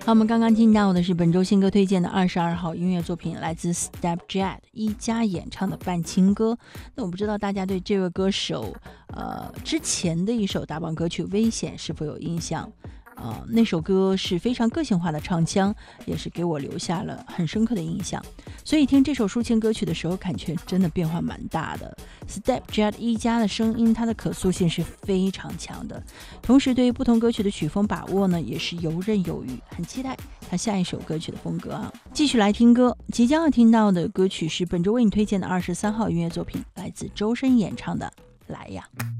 好，我们刚刚听到的是本周新歌推荐的22号音乐作品，来自 Stepjad 一家演唱的半情歌。那我不知道大家对这位歌手之前的一首打榜歌曲《危险》是否有印象？那首歌是非常个性化的唱腔，也是给我留下了很深刻的印象。所以听这首抒情歌曲的时候，感觉真的变化蛮大的。Stepjad 一家的声音，它的可塑性是非常强的，同时对于不同歌曲的曲风把握呢，也是游刃有余。很期待他下一首歌曲的风格啊！继续来听歌，即将要听到的歌曲是本周为你推荐的23号音乐作品，来自周深演唱的《来呀》。